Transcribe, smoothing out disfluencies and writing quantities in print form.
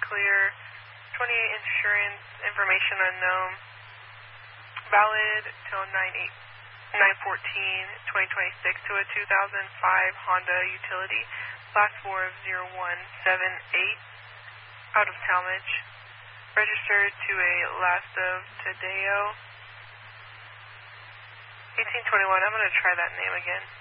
clear. 28 insurance information unknown. Valid till 9/14/2026 to a 2005 Honda Utility. Last 4 of 0178. Out of Talmadge. Registered to a last of Tadeo. 1821. I'm going to try that name again.